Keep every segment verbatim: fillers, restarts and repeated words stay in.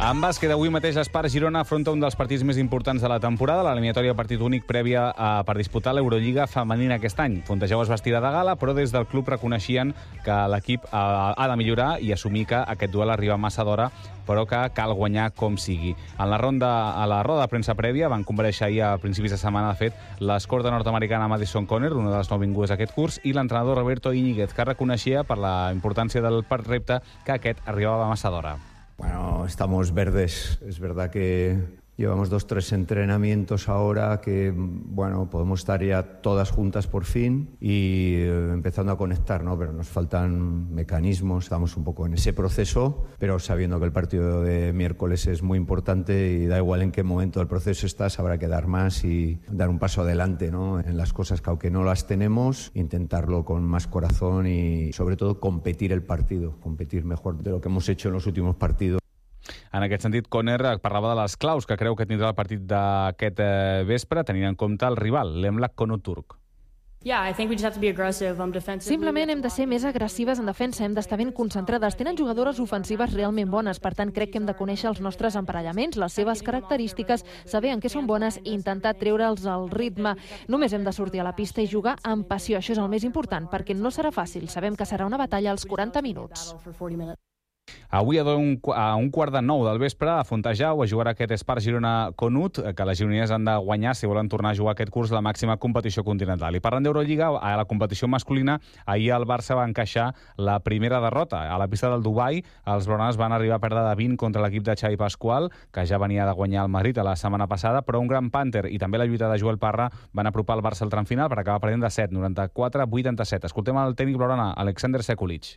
En bàsquet, avui mateix l'Espart Girona afronta un dels partits més importants de la temporada, l'eliminatòria partit únic prèvia a, per disputar l'Eurolliga femenina aquest any. Fontejau es vestirà de gala, però des del club reconeixien que l'equip ha, ha de millorar i assumir que aquest duel arriba massa d'hora, però que cal guanyar com sigui. En la ronda, a la roda de premsa prèvia van comparèixer ahir a principis de setmana, de fet, l'escorta nord-americana Madison Conner, una de les nouvingudes d'aquest curs, i l'entrenador Roberto Íñiguez, que reconeixia per la importància del repte que aquest arribava massa d'hora. Bueno, estamos verdes. Es verdad que llevamos dos, tres entrenamientos ahora que, bueno, podemos estar ya todas juntas por fin y eh, empezando a conectar, ¿no? Pero nos faltan mecanismos, estamos un poco en ese proceso, pero sabiendo que el partido de miércoles es muy importante y da igual en qué momento del proceso estás, habrá que dar más y dar un paso adelante, ¿no? En las cosas que aunque no las tenemos, intentarlo con más corazón y sobre todo competir el partido, competir mejor de lo que hemos hecho en los últimos partidos. En aquest sentit, Conner parlava de les claus que creu que tindrà el partit d'aquest eh, vespre, tenint en compte el rival, l'Emlak Konuturk. Simplement hem de ser més agressives en defensa, hem d'estar ben concentrades. Tenen jugadores ofensives realment bones, per tant crec que hem de conèixer els nostres emparellaments, les seves característiques, saber en què són bones i intentar treure'ls el ritme. Només hem de sortir a la pista i jugar amb passió, això és el més important, perquè no serà fàcil, sabem que serà una batalla als quaranta minuts. Avui a un, a un quart de nou del vespre a Fontejau es jugarà aquest Espart Girona Conut, que les gironines han de guanyar si volen tornar a jugar aquest curs la màxima competició continental. I parlant d'Eurolliga, a la competició masculina, ahir el Barça va encaixar la primera derrota. A la pista del Dubai, els blaugranes van arribar a perdre de vint contra l'equip de Xavi Pascual, que ja venia de guanyar el Madrid a la setmana passada, però un gran Panther i també la lluita de Joel Parra van apropar el Barça al tram final per acabar perdent de set, noranta-quatre a vuitanta-set. Escoltem el tècnic blaugrana, Alexander Sekulic.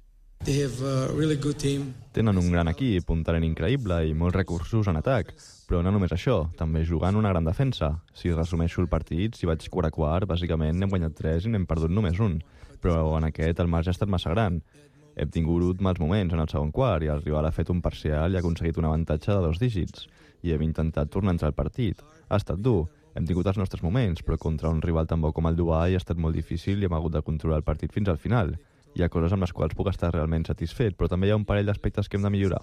Tenen un gran equip, un talent increïble i molts recursos en atac, però no només això, també jugant una gran defensa. Si resumeixo el partit, si vaig quart a quart, bàsicament n'hem guanyat tres i n'hem perdut només un, però en aquest el marge ha estat massa gran. Hem tingut mals moments en el segon quart i el rival ha fet un parcial i ha aconseguit un avantatge de dos dígits, i hem intentat tornar a entrar al partit. Ha estat dur, hem tingut els nostres moments, però contra un rival tan bo com el Dubai ha estat molt difícil i hem hagut de controlar el partit fins al final. Hi ha coses amb les quals puc estar realment satisfet, però també hi ha un parell d'aspectes que hem de millorar.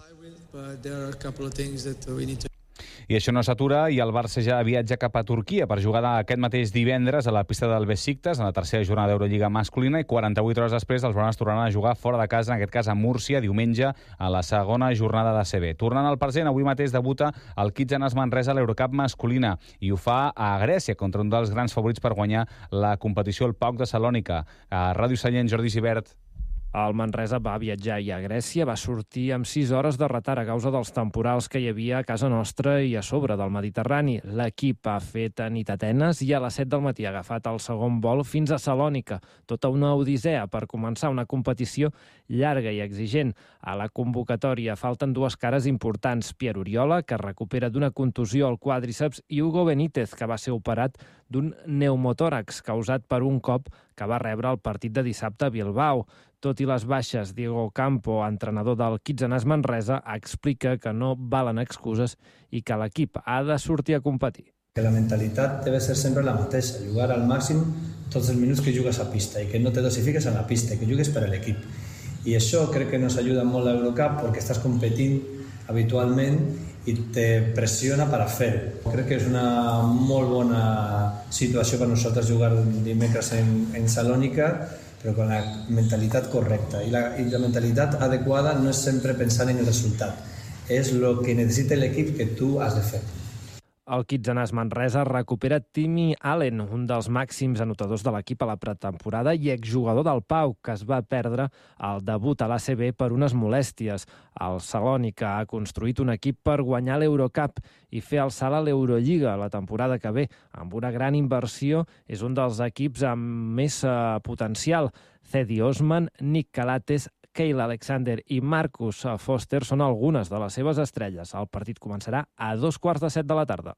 I això no s'atura i el Barça ja viatja cap a Turquia per jugar aquest mateix divendres a la pista del Besiktas en la tercera jornada d'Eurolliga masculina i quaranta-vuit hores després els blaugranes tornaran a jugar fora de casa, en aquest cas a Múrcia, diumenge a la segona jornada d'A C B. Tornant al present, avui mateix debuta el Kitsanas Manresa a l'Eurocup masculina i ho fa a Grècia contra un dels grans favorits per guanyar la competició, el PAOK de Salònica. A Ràdio Sallent, Jordi Gibert. El Manresa va viatjar ja a Grècia, va sortir amb sis hores de retard a causa dels temporals que hi havia a casa nostra i a sobre del Mediterrani. L'equip ha fet nit a Atenes i a les set del matí ha agafat el segon vol fins a Salònica. Tota una odissea per començar una competició llarga i exigent. A la convocatòria falten dues cares importants. Pierre Oriola, que recupera d'una contusió al quàdriceps, i Hugo Benítez, que va ser operat d'un pneumotòrax causat per un cop que va rebre el partit de dissabte a Bilbao. Tot i les baixes, Diego Campo, entrenador del Kitsanas Manresa, explica que no valen excuses i que l'equip ha de sortir a competir. Que la mentalitat debe ser sempre la mateixa, jugar al màxim tots els minuts que jugues a pista i que no te dosifiques en la pista, que jugues per a l'equip. I això crec que nos ajuda molt a l'Eurocup perquè estàs competint habitualment i te pressiona per a fer-ho. Crec que és una molt bona situació per nosaltres jugar dimecres en, en Salònica, però con la mentalitat correcta. I la, I la mentalitat adequada no és sempre pensar en el resultat, és el que necessita l'equip que tu has de fer. El Kitsanas Manresa recupera Timmy Allen, un dels màxims anotadors de l'equip a la pretemporada i exjugador del PAOK, que es va perdre el debut a l'A C B per unes molèsties. El Salònica ha construït un equip per guanyar l'Eurocup i fer el salt a l'Eurolliga la temporada que ve. Amb una gran inversió, és un dels equips amb més uh, potencial. Cedi Osman, Nick Calates, Kyle Alexander i Marcus Foster són algunes de les seves estrelles. El partit començarà a dos quarts de set de la tarda.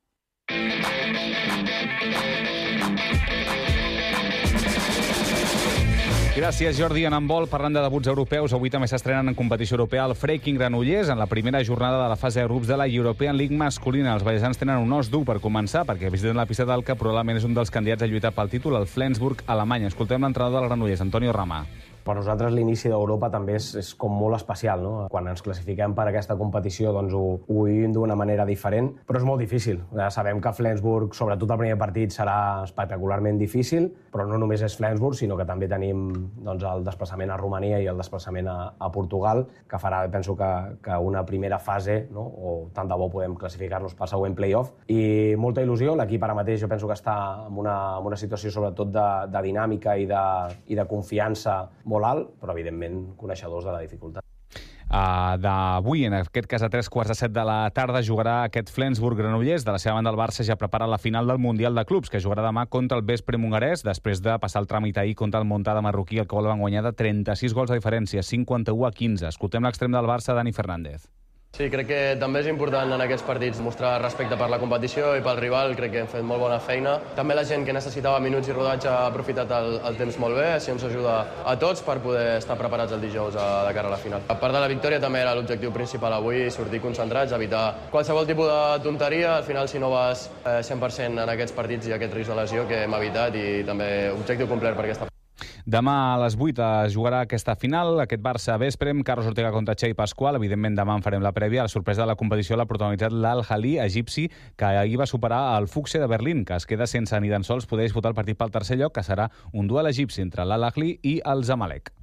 Gràcies, Jordi. En handbol, parlant de debuts europeus, avui també s'estrenen en competició europea el Freaking Granollers en la primera jornada de la fase de grups de la European League masculina. Els ballesans tenen un os dur per començar, perquè visiten la pista del que probablement és un dels candidats a lluitar pel títol, el Flensburg, Alemanya. Escoltem l'entrenador del Granollers, Antonio Rama. Per nosaltres l'inici d'Europa també és, és com molt especial, no? Quan ens classifiquem per aquesta competició doncs ho, ho vivim d'una manera diferent, però és molt difícil. Ja sabem que Flensburg, sobretot el primer partit, serà espectacularment difícil, però no només és Flensburg, sinó que també tenim doncs, el desplaçament a Romania i el desplaçament a, a Portugal, que farà, penso, que, que una primera fase, no? O tant de bo podem classificar-nos pel següent play-off. I molta il·lusió, l'equip ara mateix jo penso que està en una, en una situació sobretot de, de dinàmica i de, i de confiança molt alt, però evidentment coneixedors de la dificultat. Uh, d'avui, en aquest cas a tres quarts de set de la tarda, jugarà aquest Flensburg-Granollers. De la seva banda, el Barça ja prepara la final del Mundial de Clubs, que jugarà demà contra el Veszprém hongarès, després de passar el tràmit ahir contra el Montcada marroquí, el qual van guanyar de trenta-sis gols de diferència, cinquanta-u a quinze. Escoltem l'extrem del Barça, Dani Fernández. Sí, crec que també és important en aquests partits mostrar respecte per la competició i pel rival. Crec que hem fet molt bona feina. També la gent que necessitava minuts i rodatge ha aprofitat el, el temps molt bé, així ens ajuda a tots per poder estar preparats el dijous a, de cara a la final. A part de la victòria també era l'objectiu principal avui, sortir concentrats, evitar qualsevol tipus de tonteria. Al final, si no vas eh, cent per cent en aquests partits hi ha aquest risc de lesió que hem evitat i també objectiu complet per aquesta. Demà a les vuit es jugarà aquesta final, aquest Barça-Veszprém, Carlos Ortega contra Xavi Pascual. Evidentment, demà en farem la prèvia. La sorpresa de la competició l'ha protagonitzat l'Al-Ahly egipci, que ahir va superar el Fuchse de Berlín, que es queda sense ni tan sols poder disputar el partit pel tercer lloc, que serà un duel egipci entre l'Al-Ahly i el Zamalek.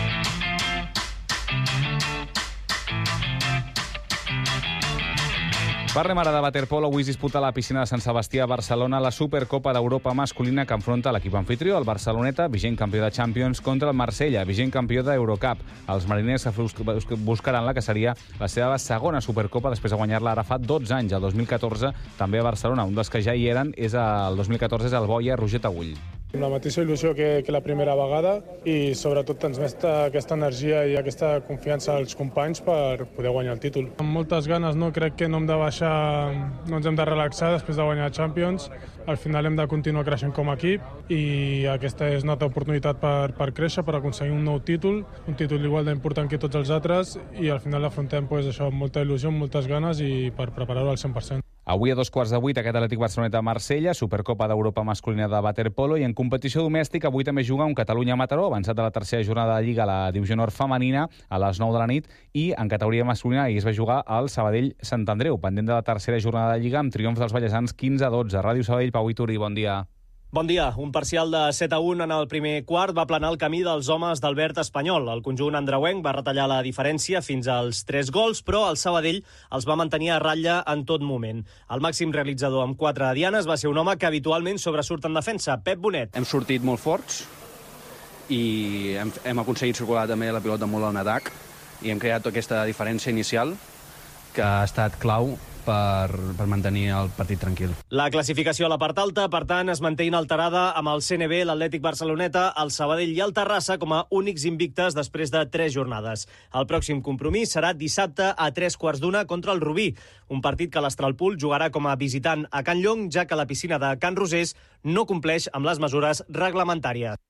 Parlem ara de waterpolo. Avui es disputa a la piscina de Sant Sebastià a Barcelona la Supercopa d'Europa masculina que enfronta l'equip anfitrió, el Barceloneta, vigent campió de Champions, contra el Marsella, vigent campió d'Eurocup. Els mariners buscaran la que seria la seva segona Supercopa després de guanyar-la ara fa dotze anys, el dos mil catorze, també a Barcelona. Un dels que ja hi eren és el dos mil catorze és el Boia Roger Taüll. Amb la mateixa il·lusió que, que la primera vegada i sobretot transmet aquesta energia i aquesta confiança als companys per poder guanyar el títol. Amb moltes ganes, no? Crec que no hem de baixar, no ens hem de relaxar després de guanyar Champions. Al final hem de continuar creixent com a equip i aquesta és una altra oportunitat per, per créixer, per aconseguir un nou títol, un títol igual d'important que tots els altres i al final l'afrontem pues, això, amb molta il·lusió, amb moltes ganes i per preparar-ho al cent per cent. Avui a dos quarts de vuit aquest Atlètic Barceloneta-Marsella, Supercopa d'Europa masculina de waterpolo, i en competició domèstica avui també juga un Catalunya-Mataró, avançat de la tercera jornada de Lliga a la Divisió Nord femenina a les nou de la nit, i en categoria masculina ahir es va jugar al Sabadell-Sant Andreu, pendent de la tercera jornada de Lliga amb triomf dels ballesans quinze a dotze. Ràdio Sabadell, Pau Ituri, bon dia. Bon dia. Un parcial de set a un en el primer quart va aplanar el camí dels homes d'Albert Espanyol. El conjunt andreuenc va retallar la diferència fins als tres gols, però el Sabadell els va mantenir a ratlla en tot moment. El màxim realitzador amb quatre dianes va ser un home que habitualment sobresurt en defensa, Pep Bonet. Hem sortit molt forts i hem, hem aconseguit circular també la pilota molt en atac i hem creat aquesta diferència inicial que ha estat clau Per, per mantenir el partit tranquil. La classificació a la part alta, per tant, es manté inalterada amb el C N B, l'Atlètic Barceloneta, el Sabadell i el Terrassa com a únics invictes després de tres jornades. El pròxim compromís serà dissabte a tres quarts d'una contra el Rubí, un partit que l'Astralpool jugarà com a visitant a Can Llong, ja que la piscina de Can Rosés no compleix amb les mesures reglamentàries.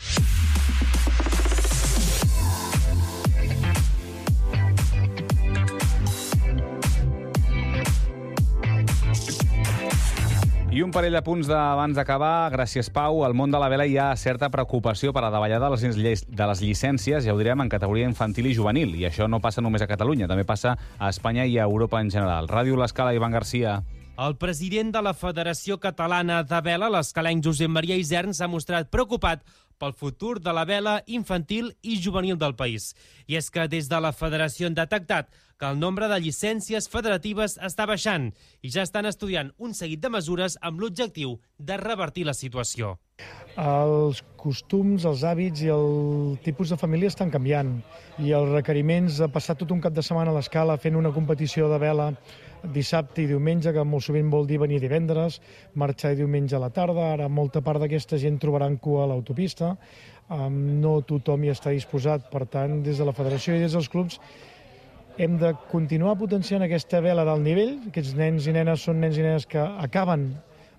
I un parell de punts d'abans d'acabar. Gràcies, Pau. Al món de la vela hi ha certa preocupació per la davallada de les, de les llicències, ja ho direm, en categoria infantil i juvenil. I això no passa només a Catalunya, també passa a Espanya i a Europa en general. Ràdio L'Escala, Ivan Garcia. El president de la Federació Catalana de Vela, l'escalenc Josep Maria Isern, s'ha mostrat preocupat pel futur de la vela infantil i juvenil del país. I és que des de la Federació han detectat que el nombre de llicències federatives està baixant i ja estan estudiant un seguit de mesures amb l'objectiu de revertir la situació. Els costums, els hàbits i el tipus de família estan canviant i els requeriments de passar tot un cap de setmana a l'Escala fent una competició de vela dissabte i diumenge, que molt sovint vol dir venir divendres, marxar diumenge a la tarda. Ara molta part d'aquesta gent trobarà en cua a l'autopista. No tothom hi està disposat, per tant, des de la federació i des dels clubs hem de continuar potenciant aquesta vela d'alt nivell. Aquests nens i nenes són nens i nenes que acaben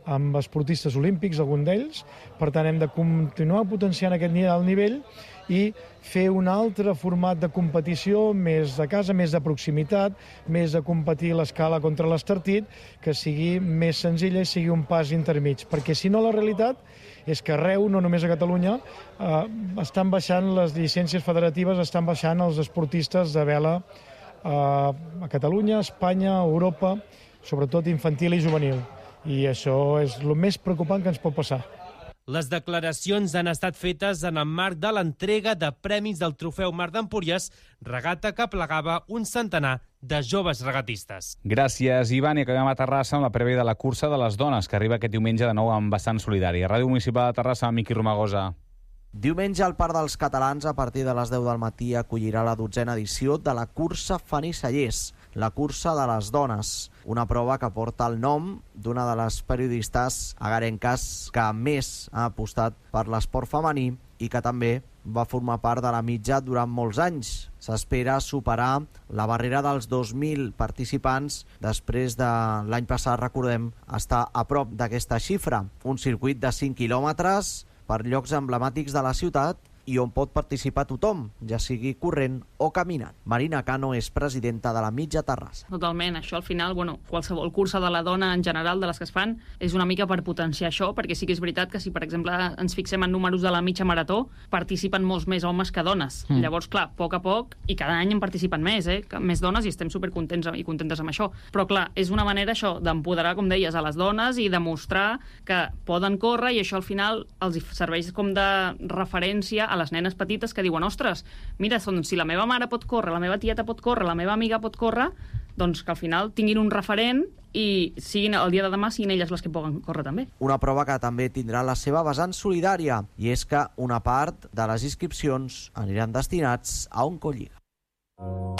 amb esportistes olímpics, algun d'ells. Per tant, hem de continuar potenciant aquest nivell i fer un altre format de competició més de casa, més de proximitat, més de competir l'escala contra l'estartit, que sigui més senzilla i sigui un pas intermig. Perquè si no, la realitat és que arreu, no només a Catalunya, eh, estan baixant les llicències federatives, estan baixant els esportistes de vela eh, a Catalunya, a Espanya, a Europa, sobretot infantil i juvenil. I això és el més preocupant que ens pot passar. Les declaracions han estat fetes en el marc de l'entrega de premis del Trofeu Mar d'Empúries, regata que plegava un centenar de joves regatistes. Gràcies, Ivan. I acabem a Terrassa amb la prèvia de la cursa de les dones, que arriba aquest diumenge de nou amb Vessant Solidari. Ràdio Municipal de Terrassa, amb Miqui Romagosa. Diumenge el Parc dels Catalans, a partir de les deu del matí, acollirà la dotzena edició de la cursa Fenisallers, la cursa de les dones, una prova que porta el nom d'una de les periodistes agarenques que més ha apostat per l'esport femení i que també va formar part de la mitja durant molts anys. S'espera superar la barrera dels dos mil participants després de l'any passat, recordem, estar a prop d'aquesta xifra. Un circuit de cinc quilòmetres per llocs emblemàtics de la ciutat i on pot participar tothom, ja sigui corrent o caminant. Marina Cano és presidenta de la Mitja Terrassa. Totalment, això al final, bueno, qualsevol cursa de la dona en general, de les que es fan, és una mica per potenciar això, perquè sí que és veritat que si, per exemple, ens fixem en números de la mitja marató, participen molts més homes que dones. Mm. Llavors, clar, a poc a poc, i cada any en participen més, eh? Més dones, i estem supercontents i contentes amb això. Però, clar, és una manera, això, d'empoderar, com deies, a les dones i demostrar que poden córrer, i això al final els serveix com de referència a les nenes petites que diuen, ostres, mira, doncs, si la meva mare pot córrer, la meva tieta pot córrer, la meva amiga pot córrer, doncs que al final tinguin un referent i siguin, el dia de demà siguin elles les que poden córrer també. Una prova que també tindrà la seva vessant solidària, i és que una part de les inscripcions aniran destinats a Oncolliga.